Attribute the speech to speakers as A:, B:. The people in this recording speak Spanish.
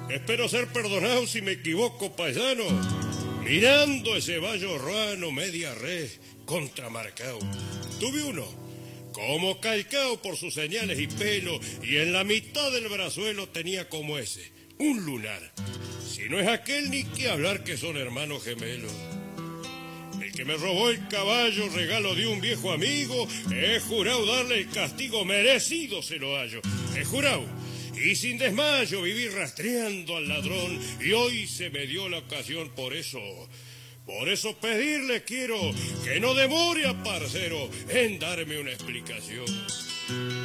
A: Espero ser perdonado si me equivoco, paisano. Mirando ese vallo ruano, media res, contramarcado. Tuve uno, como calcao por sus señales y pelo, y en la mitad del brazuelo tenía como ese, un lunar. Si no es aquel, ni que hablar que son hermanos gemelos. El que me robó el caballo, regalo de un viejo amigo, he jurado darle el castigo merecido, se lo hallo. He jurado. Y sin desmayo viví rastreando al ladrón, y hoy se me dio la ocasión por eso pedirle quiero que no demore a parcero en darme una explicación.